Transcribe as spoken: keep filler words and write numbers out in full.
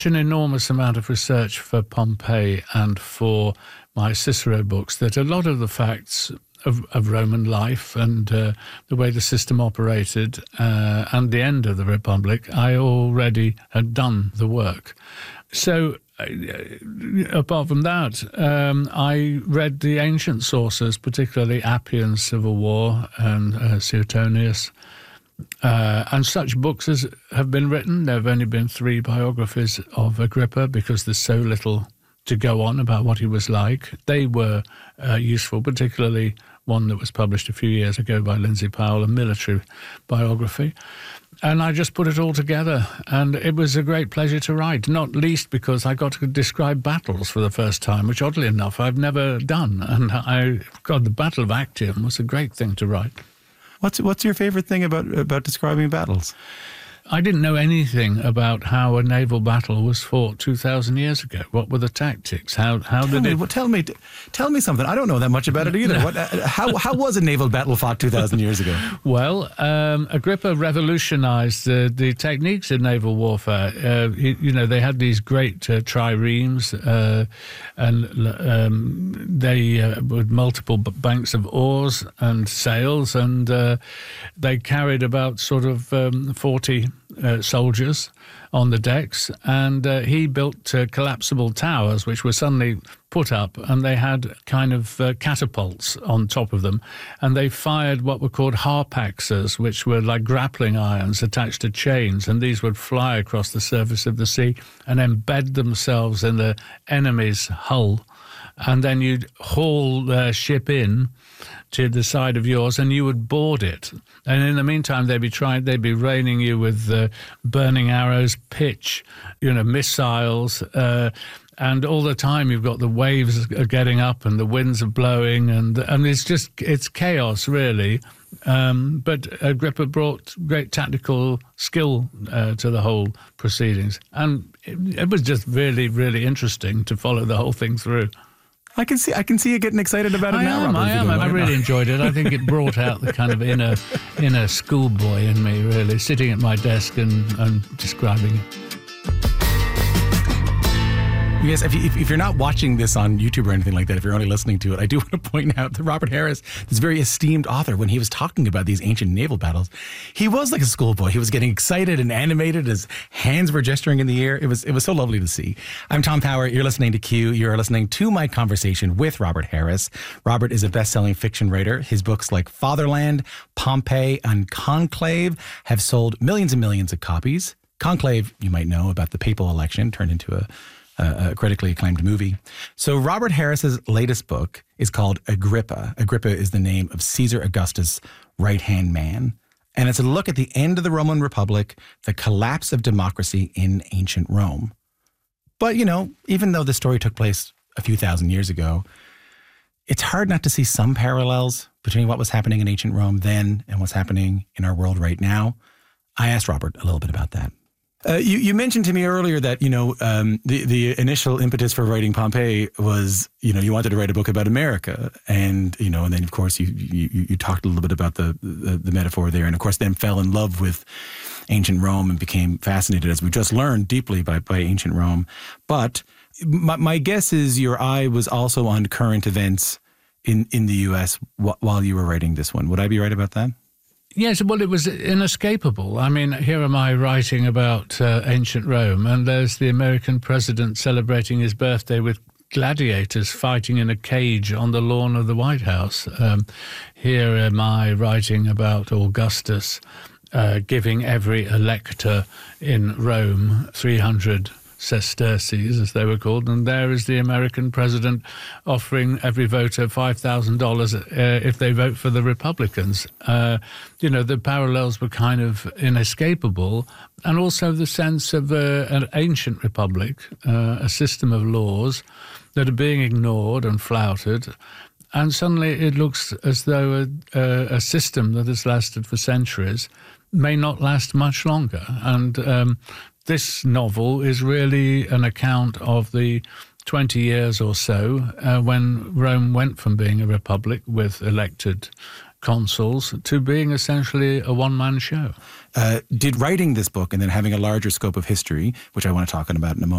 An enormous amount of research for Pompeii and for my Cicero books that a lot of the facts of, of Roman life and uh, the way the system operated uh, and the end of the Republic, I already had done the work. So uh, apart from that, um, I read the ancient sources, particularly Appian's Civil War and uh, Suetonius. Uh, and such books as have been written. There have only been three biographies of Agrippa because there's so little to go on about what he was like. They were uh, useful, particularly one that was published a few years ago by Lindsay Powell, a military biography. And I just put it all together, and it was a great pleasure to write, not least because I got to describe battles for the first time, which oddly enough I've never done. And I, God, the Battle of Actium was a great thing to write. What's what's your favorite thing about about describing battles? I didn't know anything about how a naval battle was fought two thousand years ago. What were the tactics? How how tell did me, it... Well, tell me, tell me something. I don't know that much about it either. What, uh, how how was a naval battle fought two thousand years ago? Well, um, Agrippa revolutionized uh, the techniques in naval warfare. Uh, you, you know, they had these great uh, triremes, uh, and um, they uh, with multiple b- banks of oars and sails, and uh, they carried about sort of um, forty Uh, soldiers on the decks, and uh, he built uh, collapsible towers which were suddenly put up, and they had kind of uh, catapults on top of them, and they fired what were called harpaxes, which were like grappling irons attached to chains, and these would fly across the surface of the sea and embed themselves in the enemy's hull, and then you'd haul their ship in to the side of yours, and you would board it. And in the meantime, they'd be trying, they'd be raining you with uh, burning arrows, pitch, you know, missiles, uh, and all the time you've got the waves are getting up and the winds are blowing, and and it's just it's chaos really. Um, but Agrippa brought great tactical skill uh, to the whole proceedings, and it, it was just really, really interesting to follow the whole thing through. I can see I can see you getting excited about it I now, am, Robert. I am. I really enjoyed it. I think it brought out the kind of inner inner schoolboy in me, really, sitting at my desk and, and describing it. Yes, if, you, if you're not watching this on YouTube or anything like that, if you're only listening to it, I do want to point out that Robert Harris, this very esteemed author, when he was talking about these ancient naval battles, he was like a schoolboy. He was getting excited and animated. His hands were gesturing in the air. It was it was so lovely to see. I'm Tom Power. You're listening to Q. You're listening to my conversation with Robert Harris. Robert is a best-selling fiction writer. His books like Fatherland, Pompeii, and Conclave have sold millions and millions of copies. Conclave, you might know, about the papal election, turned into a a critically acclaimed movie. So Robert Harris's latest book is called Agrippa. Agrippa is the name of Caesar Augustus' right-hand man. And it's a look at the end of the Roman Republic, the collapse of democracy in ancient Rome. But, you know, even though the story took place a few thousand years ago, it's hard not to see some parallels between what was happening in ancient Rome then and what's happening in our world right now. I asked Robert a little bit about that. Uh, you, you mentioned to me earlier that, you know, um, the, the initial impetus for writing Pompeii was, you know, you wanted to write a book about America. And, you know, and then, of course, you you, you talked a little bit about the, the, the metaphor there. And, of course, then fell in love with ancient Rome and became fascinated, as we just learned, deeply by, by ancient Rome. But my, my guess is your eye was also on current events in, in the U S w- while you were writing this one. Would I be right about that? Yes, well, it was inescapable. I mean, here am I writing about uh, ancient Rome, and there's the American president celebrating his birthday with gladiators fighting in a cage on the lawn of the White House. Um, here am I writing about Augustus uh, giving every elector in Rome three hundred sesterces, as they were called, and there is the American president offering every voter five thousand dollars uh, if they vote for the Republicans. Uh, you know, the parallels were kind of inescapable, and also the sense of uh, an ancient republic, uh, a system of laws that are being ignored and flouted, and suddenly it looks as though a, a, a system that has lasted for centuries may not last much longer. And um, this novel is really an account of the twenty years or so uh, when Rome went from being a republic with elected consuls to being essentially a one-man show. Uh, did writing this book and then having a larger scope of history, which I want to talk about in a moment,